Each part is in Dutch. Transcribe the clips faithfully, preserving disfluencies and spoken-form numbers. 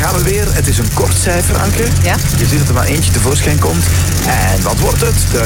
gaan we weer. Het is een kort cijfer, Anke. Ja? Je ziet dat er maar eentje tevoorschijn komt. En wat wordt het? De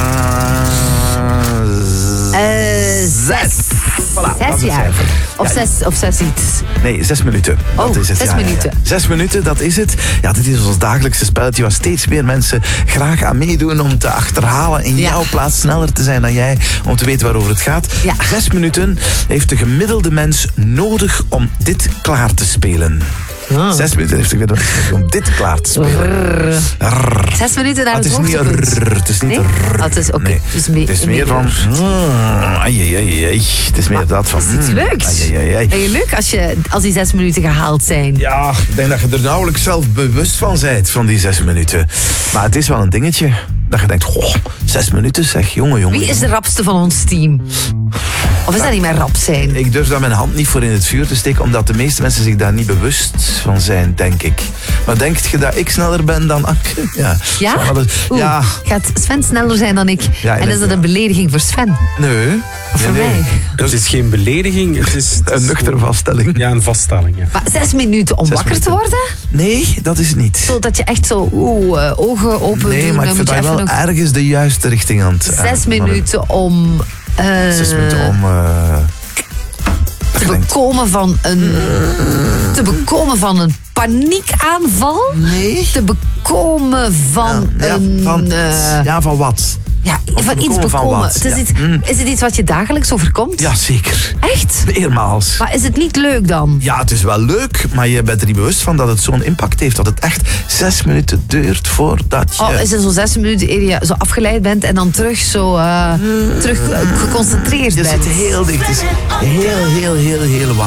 Uh, zes. Voilà, dat is Zes het jaar. cijfer. Of, Ja, zes, of zes iets. Nee, zes minuten. Oh, dat is het. zes Ja, ja, ja. minuten. Zes minuten, dat is het. Ja, dit is ons dagelijkse spelletje waar steeds meer mensen graag aan meedoen om te achterhalen in Ja. jouw plaats sneller te zijn dan jij, om te weten waarover het gaat. Ja. Zes minuten heeft de gemiddelde mens nodig om dit klaar te spelen. Oh. Zes minuten heeft de gemiddelde mens nodig om dit klaar te spelen. Rrr. Zes minuten naar Ah, het, het is niet hoogtepunt. rrr, het is niet Nee? rrr. Oh, het is, oké. Nee. Het is, me- Het is meer van... mm, ai, ai, ai, ai. Het is meer Maar dat van... Het is iets mm, leuks. ai, ai, ai, ai. Vind je leuk als, je, als die zes minuten gehaald zijn? Ja, ik denk dat je er nauwelijks zelf bewust van bent, van die zes minuten. Maar het is wel een dingetje. Dat je denkt, goh, zes minuten zeg, jongen, jongen. Wie is de rapste van ons team? Of is dat niet meer rap zijn? Ik durf daar mijn hand niet voor in het vuur te steken, omdat de meeste mensen zich daar niet bewust van zijn, denk ik. Maar denkt je dat ik sneller ben dan Anke? Ja. Ja? Zo, maar dat- Oeh, ja. Gaat Sven sneller zijn dan ik? Ja, en is dat een belediging voor Sven? Nee. Of voor nee, nee. mij? Dat Het is is geen belediging, het is... het is een nuchtere vaststelling. Ja, een vaststelling. Ja. Maar zes minuten om Zes wakker minuten. te worden? Nee, dat is het niet. Zodat je echt zo oeh, uh, ogen open Nee, doen. maar ik dan vind moet je dat even wel nog ergens de juiste richting aan het... zes aan- minuten om... uh, Zes minuten om... eh, dat te je denkt, bekomen van een... Te bekomen van een paniekaanval? nee. Te bekomen van Ja, een... van, eh, ja, van wat? ja, Of van iets bekomen van bekomen. wat, Het is, ja. iets, Mm. is het iets wat je dagelijks overkomt? Ja, zeker. Echt? Meermaals. Maar is het niet leuk dan? Ja, het is wel leuk, maar je bent er niet bewust van dat het zo'n impact heeft. Dat het echt zes minuten duurt voordat je... Oh, is het zo zes minuten eer je zo afgeleid bent en dan terug zo uh, terug uh, geconcentreerd je bent? zit heel dicht. Het is heel, heel, heel, heel warm.